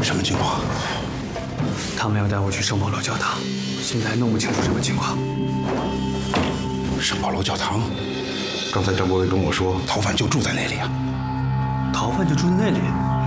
什么情况？ 他们要带我去圣保罗教堂，现在还弄不清楚什么情况。 圣保罗教堂，刚才张国伟跟我说，逃犯就住在那里啊。 逃犯就住在那里？